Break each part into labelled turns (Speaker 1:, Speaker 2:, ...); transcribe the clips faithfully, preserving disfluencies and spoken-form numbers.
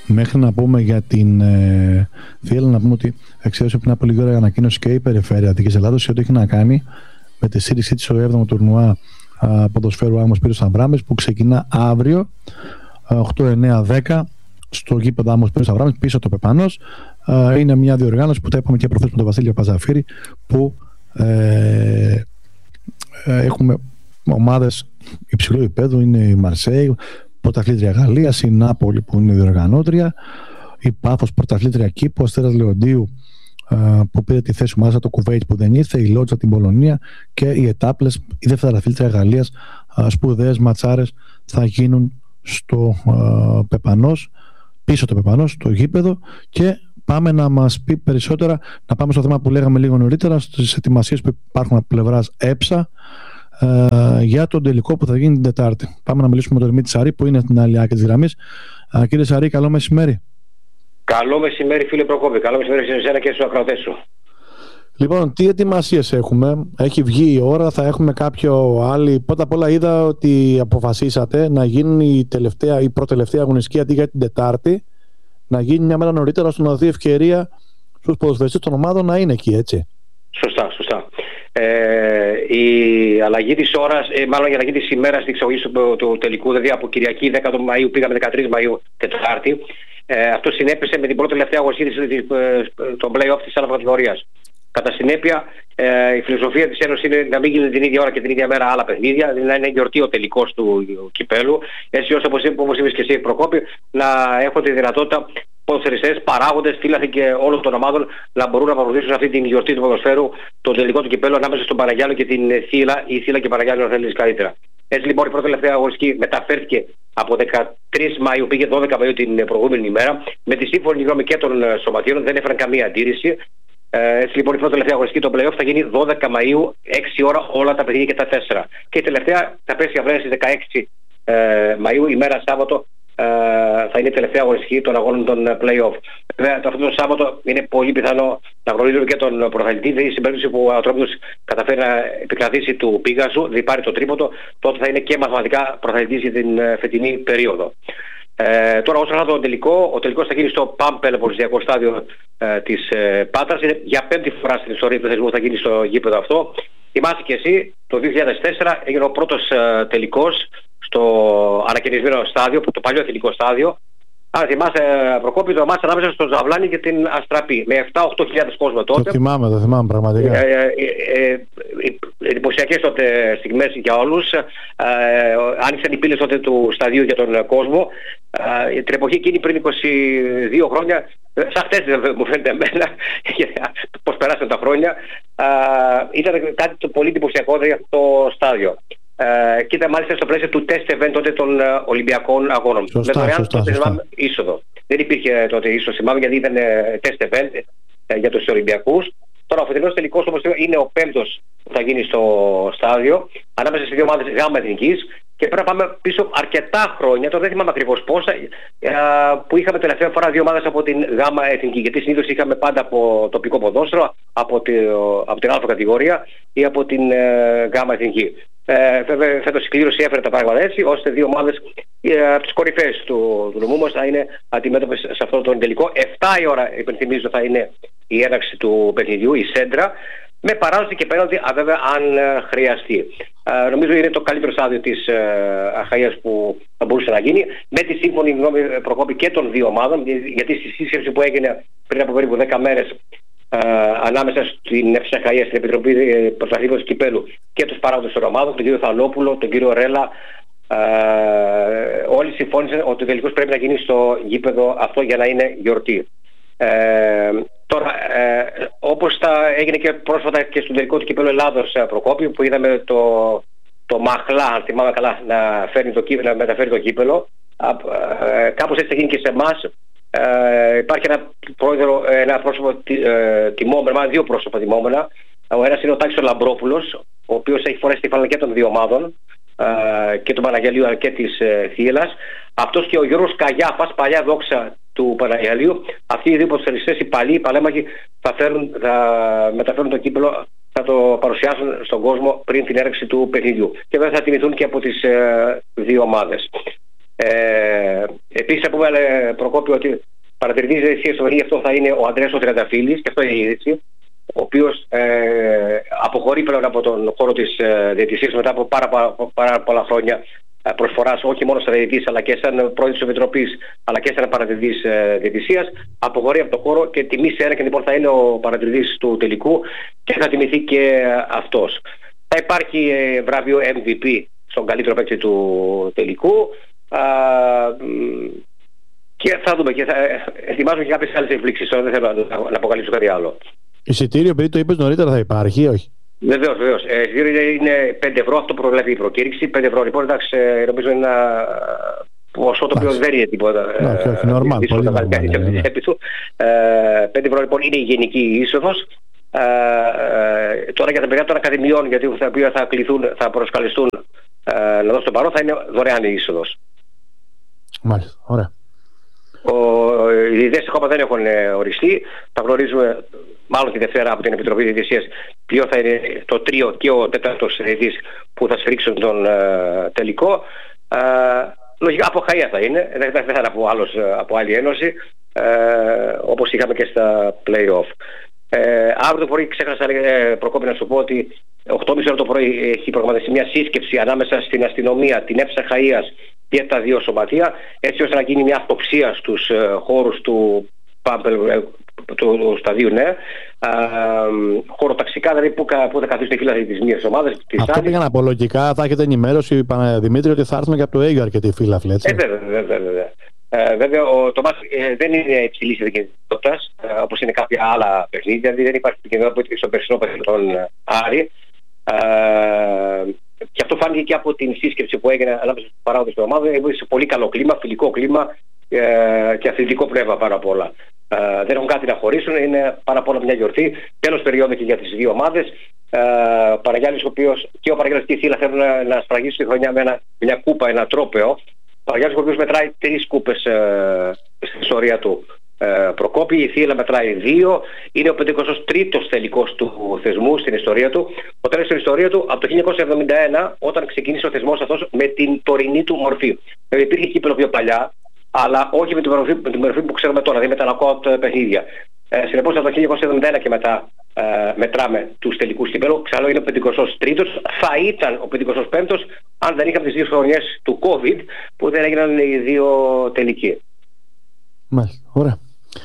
Speaker 1: Μέχρι να πούμε για την ε, Θήελα, να πούμε ότι εξαίρεσε πριν από λίγη ώρα ανακοίνωση και η Περιφέρεια Αττικής Ελλάδος σε ό,τι έχει να κάνει με τη στήριξή της στο έβδομο τουρνουά α, ποδοσφαίρου Άμμος Πύρος Αβράμης, που ξεκινά αύριο οκτώ, εννέα, δέκα στο γήπεδο Άμμος Πύρος Αβράμης, πίσω το Πεπανός. Α, είναι μια διοργάνωση που τα είπαμε και προχθές με τον Βασίλειο Παζαφύρη, που ε, ε, έχουμε ομάδες υψηλού επίπεδου. Είναι η Μαρσέη, πρωταθλήτρια Γαλλίας, η Νάπολη που είναι διοργανώτρια, η Πάφος πρωταθλήτρια Κύπου, ο Αστέρας Λεοντίου που πήρε τη θέση ομάδα, το Κουβέιτ που δεν ήρθε, η Λότζα την Πολωνία και οι Ετάπλες, η δεύτερη αθλήτρια Γαλλίας. Σπουδαίες ματσάρες θα γίνουν στο α, Πεπανός, πίσω το Πεπανός, στο γήπεδο. Και πάμε να μας πει περισσότερα, να πάμε στο θέμα που λέγαμε λίγο νωρίτερα, στις ετοιμασίες που υπάρχουν από πλευράς ΕΠΣΑ Uh, για τον τελικό που θα γίνει την Τετάρτη. Πάμε να μιλήσουμε με τον Δημήτρη Σαρή, που είναι στην άλλη άκρη της γραμμής. Uh, κύριε Σαρή, καλό μεσημέρι.
Speaker 2: Καλό μεσημέρι, φίλε Προκόπη. Καλό μεσημέρι σε εσένα και στους ακροατές σου. Λοιπόν,
Speaker 1: τι ετοιμασίες έχουμε? Έχει βγει η ώρα, θα έχουμε κάποιο άλλο? Πρώτα απ' όλα είδα ότι αποφασίσατε να γίνει η, τελευταία, η προτελευταία αγωνιστική αντί για την Τετάρτη, να γίνει μια μέρα νωρίτερα, ώστε να δοθεί ευκαιρία στους ποδοσφαιριστές των ομάδων να είναι εκεί, έτσι?
Speaker 2: Σωστά, σωστά. Ε, η αλλαγή της ώρας, ε, μάλλον η αλλαγή της ημέρας της εξαγωγής του, του τελικού, δηλαδή από Κυριακή δέκα Μαΐου πήγαμε δεκατρείς Μαΐου Τετάρτη. Ε, αυτό συνέπεσε με την πρώτη τελευταία αγωνιστική των play-off της άλλης κατηγορίας. Κατά συνέπεια, ε, η φιλοσοφία της Ένωσης είναι να μην γίνει την ίδια ώρα και την ίδια μέρα άλλα παιχνίδια, δηλαδή να είναι γιορτή ο τελικός του κυπέλου, έτσι ώστε, όπως είπες και εσύ, Προκόπη, να έχουν τη δυνατότητα ποδοσφαιριστές, παράγοντες, φίλαθλοι και όλων των ομάδων να μπορούν να παρακολουθήσουν αυτή την γιορτή του ποδοσφαίρου, τον τελικό του κυπέλου ανάμεσα στον Παναγιάλο και την Θήελα, ή Θήελα και Παναγιάλο, αν θέλεις καλύτερα. Έτσι λοιπόν η πρώτη τελευταία αγωνιστική μεταφέρθηκε από δεκατρείς Μαΐου, πήγε δώδεκα Μαΐου την προηγούμενη ημέρα, με τη σύμφωνη γνώμη και των σωματείων, δεν έφεραν καμία αντίρρηση. Ε, έτσι λοιπόν η πρώτη τελευταία αγωνιστική των play-off θα γίνει δώδεκα Μαΐου, έξι ώρα όλα τα παιχνίδια και τα τέσσερα. Και η τελευταία θα πέσει αύριο στις δεκαέξι ε, Μαΐου, ημέρα Σάββατο, ε, θα είναι η τελευταία αγωνιστική των αγώνων των play-off. Βέβαια αυτό το Σάββατο είναι πολύ πιθανό να γνωρίζουμε και τον πρωταθλητή, δηλαδή στην περίπτωση που ο Ατρόμητος καταφέρει να επικρατήσει του Πίγασου, δηλαδή πάρει το τρίποντο, τότε θα είναι και μαθηματικά πρωταθλητής για την φετινή περίοδο. Ε, τώρα όσον αφορά τον τελικό, ο τελικός θα γίνει στο ΠΑΜ Πελοποννησιακό στάδιο ε, της ε, Πάτρας. Είναι για πέμπτη φορά στην ιστορία του θεσμού που θα γίνει στο γήπεδο αυτό. Θυμάσαι και εσύ, το δύο χιλιάδες τέσσερα έγινε ο πρώτος ε, τελικός στο ανακαινισμένο στάδιο, το παλιό εθνικό στάδιο. Αν θυμάσαι, Προκόπη, το μάτς ανάμεσα στο Ζαβλάνι και την Αστραπή με επτά με οκτώ χιλιάδες κόσμο τότε.
Speaker 1: Το θυμάμαι, το θυμάμαι πραγματικά.
Speaker 2: Ε, ε, ε, ε, εντυπωσιακές τότε στιγμές για όλους. Ε, άνοιξαν οι πύλες τότε του σταδίου για τον κόσμο. Ε, την εποχή εκείνη πριν είκοσι δύο χρόνια, σαν χτες μου φαίνεται εμένα, πώς περάσαν τα χρόνια, ε, ήταν κάτι το πολύ εντυπωσιακό για αυτό το στάδιο. Uh, και ήταν μάλιστα στο πλαίσιο του test event τότε των uh, Ολυμπιακών Αγώνων.
Speaker 1: Σωστά,
Speaker 2: με δωρεάν
Speaker 1: σωστά,
Speaker 2: τότε
Speaker 1: σωστά.
Speaker 2: είσοδο. Δεν υπήρχε τότε είσοδο, θυμάμαι, γιατί ήταν uh, test event uh, για τους Ολυμπιακούς. Τώρα ο φετινός τελικός, όπως είπα, είναι ο πέμπτος που θα γίνει στο στάδιο, ανάμεσα σε δύο ομάδες γάμα εθνικής, και πρέπει να πάμε πίσω αρκετά χρόνια, τώρα δεν θυμάμαι ακριβώς πόσα, uh, που είχαμε τελευταία φορά δύο ομάδες από την γάμα εθνική. Γιατί συνήθως είχαμε πάντα από τοπικό ποδόσφαιρο, από, τη, από την α κατηγορία ή από την uh, γάμα εθνική. Ε, βέβαια φέτος η κλήρωση έφερε τα πράγματα έτσι, ώστε δύο ομάδες ε, από τις κορυφές του, του νομού μας θα είναι αντιμέτωπες σε αυτόν τον τελικό. επτά η ώρα, υπενθυμίζω, θα είναι η έναρξη του παιχνιδιού, η σέντρα, με παράδοση και πέναλτι, βέβαια, αν ε, χρειαστεί. Ε, νομίζω είναι το καλύτερο στάδιο της ε, Αχαΐας που θα μπορούσε να γίνει, με τη σύμφωνη γνώμη, Προκόπη, και των δύο ομάδων, γιατί στη σύσκεψη που έγινε πριν από περίπου δέκα μέρες Uh, ανάμεσα στην ΕΦΣ Αχαΐας, στην Επιτροπή Πρωταθλήματος Κυπέλου και τους παράγοντες των ομάδων, τον κύριο Θανόπουλο, τον κύριο Ρέλα, uh, όλοι συμφώνησαν ότι ο τελικός πρέπει να γίνει στο γήπεδο αυτό για να είναι γιορτή. Uh, τώρα, uh, όπως τα έγινε και πρόσφατα και στον τελικό του Κυπέλου Ελλάδος, Προκόπη, που είδαμε το, το Μαχλά, αν θυμάμαι καλά, να, φέρνει το, να μεταφέρει το κύπελο, uh, uh, κάπως έτσι θα γίνει και σε εμάς. Uh, υπάρχει ένα, πρόεδρο, ένα πρόσωπο uh, τιμόμενο, δύο πρόσωπα τιμόμενα. Ο ένας είναι ο Τάκης ο Λαμπρόπουλος, ο οποίος έχει φορέσει τη φάλα και των δύο ομάδων, uh, και του Παναγιαλίου αλλά και της uh, Θήελας. Αυτός και ο Γιώργος Καγιάφας, παλιά δόξα του Παναγιαλίου. Αυτοί οι δύο ποδοσφαιριστές, οι παλιοί, οι παλέμαχοι, θα, φέρουν, θα μεταφέρουν το κύπελο, θα το παρουσιάσουν στον κόσμο πριν την έναρξη του παιχνιδιού. Και βέβαια θα τιμηθούν και από τις uh, δύο ομάδες. Ε, Επίσης, να πούμε, Προκόπη, ότι παρατηρητής διαιτησίας στο παιχνίδι αυτό θα είναι ο Ανδρέας ο Τριανταφύλλης, και αυτό είναι η είδηση, ο οποίος ε, αποχωρεί πλέον από τον χώρο της ε, διαιτησίας μετά από πάρα, πάρα, πάρα πολλά χρόνια ε, προσφοράς, όχι μόνο σαν διαιτητής αλλά και σαν πρόεδρος της Επιτροπής, αλλά και σαν παρατηρητής ε, διαιτησίας. Αποχωρεί από τον χώρο και τιμή σε ένα, και λοιπόν θα είναι ο παρατηρητής του τελικού και θα τιμηθεί και αυτός. Θα υπάρχει ε, βραβείο εμ βι πι στον καλύτερο παίκτη του τελικού. Α, και θα δούμε, και θα ετοιμάζουμε και κάποιες άλλες εκπλήξεις. Δεν θέλω να, να αποκαλύψω κάτι άλλο.
Speaker 1: Εισιτήριο, επειδή το είπες νωρίτερα, θα υπάρχει ή όχι?
Speaker 2: Βεβαίως, βεβαίως. Ε, εισιτήριο είναι πέντε ευρώ, αυτό προβλέπει η προκήρυξη. πέντε ευρώ λοιπόν, εντάξει, νομίζω είναι ένα ποσό το οποίο δεν είναι τίποτα.
Speaker 1: Όχι, όχι, νορμάλ, πολύ νορμάλ.
Speaker 2: πέντε ευρώ λοιπόν είναι η γενική είσοδος. Ε, ε, τώρα για τα παιδιά των ακαδημιών, γιατί τα οποία θα κληθούν, θα προσκαλεστούν ε, να δώσουν το παρόν, θα είναι δωρεάν η είσοδος.
Speaker 1: Μάλιστα, ωραία.
Speaker 2: Ο, οι διαιτητές ακόμα δεν έχουν ε, οριστεί. Θα γνωρίζουμε μάλλον τη Δευτέρα από την Επιτροπή Διαιτησίας ποιο θα είναι το τρίο και ο τέταρτος διαιτητής που θα σφυρίξουν τον ε, τελικό. Ε, λογικά από Χαία θα είναι, δεν θα είναι από, άλλος, από άλλη ένωση, ε, όπως είχαμε και στα play-off. Ε, αύριο το πρωί ξέχασα, ε, Προκόπη, να σου πω ότι οκτώ και μισή ώρα το πρωί έχει προγραμματιστεί μια σύσκεψη ανάμεσα στην αστυνομία, την ΕΦΣΑ Χαΐας και τα δύο σωματεία, έτσι ώστε να γίνει μια αυτοψία στους ε, χώρους του Πάμπελ, ε, του, του σταδίου, ναι. Ε, χωροταξικά, δηλαδή που, που θα καθίσουν οι φίλαθλοι της μίας ομάδας.
Speaker 1: Αυτό πήγαν απολογικά, θα έχετε ενημέρωση, Δημήτρη, ότι θα έρθουν και από το Έγκαρ και τη φίλαθλοι, έτσι?
Speaker 2: Ε, βέβαια, βέβαια, βέβαια. Ε, βέβαια, ο Τομάς ε, δεν είναι υψηλής επικινδυνότητας, ε, όπως είναι κάποια άλλα παιχνίδια, δηλαδή δεν υπάρχει επικινδυνότητα στο περσινό παιχνίδι των ε, Άρη. Ε, και αυτό φάνηκε και από την σύσκεψη που έγινε ανάμεσα στους παράγοντες της ομάδας. Έγινε σε πολύ καλό κλίμα, φιλικό κλίμα ε, και αθλητικό πνεύμα πάρα πολλά. Ε, δεν έχουν κάτι να χωρίσουν, είναι πάρα πολλά μια γιορτή. Τέλος περίοδο και για τις δύο ομάδες. Ε, Παναγιάλης, ο οποίος και ο Παναγιάλης και η Θήλα θέλουν να, να σφραγίσουν τη χρονιά με ένα, μια κούπα, ένα τρόπαιο. Ο Παναγιάλης, ο οποίος μετράει τρεις κούπες ε, στην ιστορία του, ε, Προκόπη. Η Θήλα μετράει δύο. Είναι ο πενηκοστός τρίτος τελικός του θεσμού στην ιστορία του. Ο τέλος στην ιστορία του από το χίλια εννιακόσια εβδομήντα ένα, όταν ξεκίνησε ο θεσμός αυτός με την τωρινή του μορφή. Δηλαδή υπήρχε κύπελλο πιο παλιά, αλλά όχι με την μορφή, με την μορφή που ξέρουμε τώρα, δηλαδή με τα νοκάουτ παιχνίδια. Ε, Συνεπώς από το χίλια εννιακόσια εβδομήντα ένα και μετά ε, μετράμε τους τελικούς κυπέλλου. Ξαναλέω, είναι ο πενηκοστός τρίτος. Θα ήταν ο πενηκοστός πέμπτος αν δεν είχαμε τις δύο χρονιές του COVID που δεν έγιναν οι δύο τελικοί.
Speaker 1: Μάλιστα, ωραία.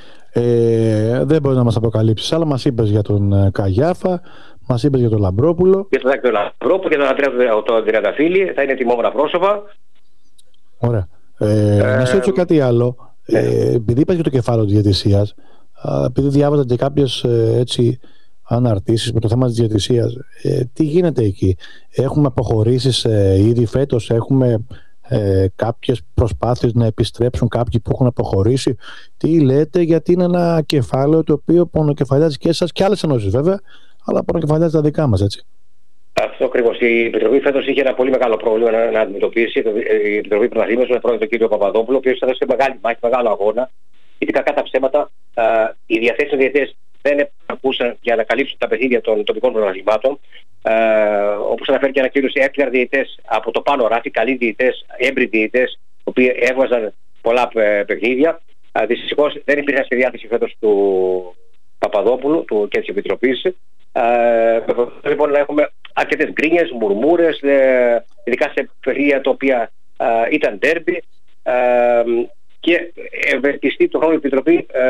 Speaker 1: Ε, δεν μπορεί να μας αποκαλύψεις, αλλά μας είπες για τον Καγιάφα, μας είπες για τον Λαμπρόπουλο.
Speaker 2: Για τον Άκη Λαμπρόπουλο, για τον Ανδρέα τον Τριανταφύλλη, θα είναι τιμόμενα πρόσωπα.
Speaker 1: Ωραία. Ε, ε, να σου ρωτήσω κάτι άλλο. Ναι. Ε, επειδή είπες για το κεφάλαιο της διαιτησίας, επειδή διάβαζα και κάποιες έτσι αναρτήσεις με το θέμα της διαιτησίας, ε, τι γίνεται εκεί? Έχουμε αποχωρήσεις ε, ήδη φέτος, έχουμε ε, κάποιες προσπάθειες να επιστρέψουν κάποιοι που έχουν αποχωρήσει? Τι λέτε? Γιατί είναι ένα κεφάλαιο το οποίο πονοκεφαλιάζει και εσάς και άλλες ενώσεις βέβαια, αλλά πονοκεφαλιάζει τα δικά μας, έτσι.
Speaker 2: Αυτό ακριβώς. Η Επιτροπή φέτος είχε ένα πολύ μεγάλο πρόβλημα να, να αντιμετωπίσει. Η Επιτροπή Πρωταθλήματος με πρόεδρο τον κύριο Παπαδόπουλο, ο οποίος έδωσε μεγάλη μάχη, μεγάλο αγώνα. Γιατί κακά τα ψέματα, α, οι διαθέσιμοι διαιτητές δεν επαρκούσαν για να καλύψουν τα παιχνίδια των τοπικών πρωταθλημάτων. Όπως αναφέρει και ανακοίνωση, έφυγαν διαιτητές από το πάνω ράφι, καλοί διαιτητές, έμπροι διαιτητές, οι οποίοι έβγαζαν πολλά παιχνίδια. Δυστυχώς δεν υπήρχαν στη διάθεση φέτος του Παπαδόπουλου του, και της Επιτροπής. Ε, λοιπόν, να έχουμε αρκετές γκρίνιες, μουρμούρες, ε, ειδικά σε παιχνίδια τα οποία ε, ήταν ντέρμπι, ε, και ευελπιστεί το χρόνο η Επιτροπή ε,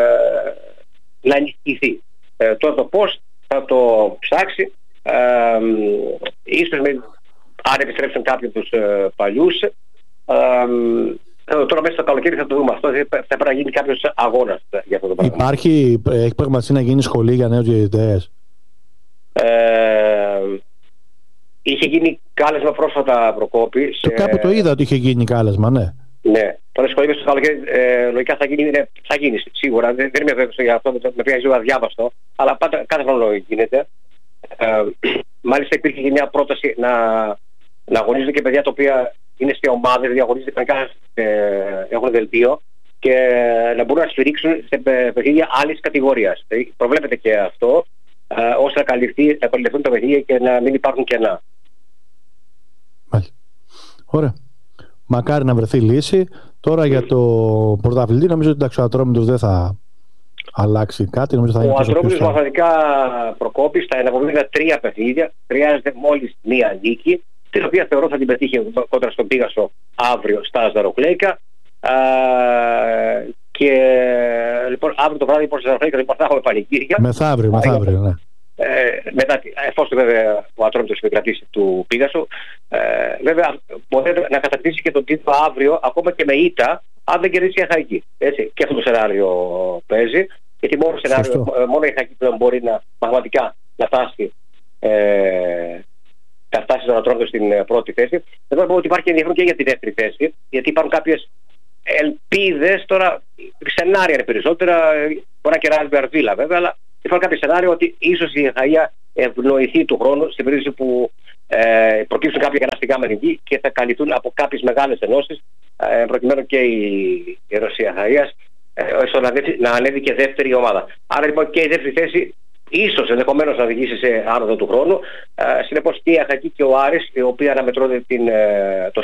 Speaker 2: να ενισχυθεί. Ε, τώρα το πώς θα το ψάξει, ε, ίσως με, αν επιστρέψουν κάποιοι από τους ε, παλιούς, ε, τώρα μέσα στο καλοκαίρι θα το δούμε αυτό. Θα πρέπει να γίνει κάποιος αγώνας για αυτό το πράγμα.
Speaker 1: Υπάρχει, έχει πραγματικά να γίνει σχολή για νέους διαιτητές?
Speaker 2: Ε, είχε γίνει κάλεσμα πρόσφατα, Προκόπη.
Speaker 1: Το σε... Κάπου το είδα ότι είχε γίνει κάλεσμα, ναι.
Speaker 2: Ναι, τώρα σχολή στο καλοκαίρι ε, λογικά θα γίνει, ναι, θα γίνει σίγουρα. Δεν, δεν είμαι βέβαιος για αυτό, με πήγα ζωή αδιάβαστο, αλλά πάντα, κάθε χρόνο γίνεται. Ε, μάλιστα υπήρχε και μια πρόταση να, να αγωνίζονται και παιδιά τα οποία είναι σε ομάδες, διαγωνίζονται κανονικά, ε, έχουν δελτίο και να μπορούν να σφυρίξουν σε παιχνίδια άλλης κατηγορίας. Δηλαδή, προβλέπεται και αυτό, ε, ώστε να καλυφθεί, να καλυφθούν τα παιχνίδια και να μην υπάρχουν κενά.
Speaker 1: Μάλιστα. Ωραία. μακάρι να βρεθεί λύση. Τώρα για το πρωταθλητή νομίζω ότι ο Ατρόμητος δεν θα αλλάξει κάτι. Νομίζω θα
Speaker 2: ο Ατρόμητος μαθηματικά προκόπης στα επόμενα τρία παιχνίδια. Χρειάζεται μόλις μία νίκη, την οποία θεωρώ θα την πετύχει κόντρα στον Πίγασο αύριο στα Ζαροχλέικα. Και λοιπόν αύριο το βράδυ προς τα Ζαροχλέικα λοιπόν, θα έχουμε πανηγύρια.
Speaker 1: Μεθαύριο, μεθαύριο, ναι.
Speaker 2: Ε, μετά, εφόσον βέβαια ο Ατρόμητος επικρατήσει του Πίγασο, ε, βέβαια μπορεί να κατακτήσει και τον τίτλο αύριο ακόμα και με ήττα, αν δεν κερδίσει η Αχαϊκή. Έτσι, και αυτό το σενάριο παίζει, γιατί μόνο, σενάριο, μόνο η Αχαϊκή πλέον μπορεί να πραγματικά να φτάσει, ε, να φτάσει τον Ατρόμητο στην πρώτη θέση. Εδώ πω ότι υπάρχει ενδιαφέρον και για τη δεύτερη θέση, γιατί υπάρχουν κάποιες ελπίδες, τώρα σενάρια είναι περισσότερα, μπορεί να κεράσει Αρβίλα βέβαια, αλλά υπάρχει κάποιο σενάριο ότι ίσως η Αχαία ευνοηθεί του χρόνου στην περίπτωση που ε, προκύψουν κάποια καταστικά μερικοί και θα καλυφθούν από κάποιες μεγάλες ενώσεις, ε, προκειμένου και η, η Ρωσία Αχαΐας ε, να, να ανέβει και δεύτερη ομάδα. Άρα λοιπόν και η δεύτερη θέση ίσως ενδεχομένως να οδηγήσει σε άνοδο του χρόνου. Ε, συνεπώς και η Αχαϊκή και ο Άρης, οι οποίοι αναμετρώνται την, ε, το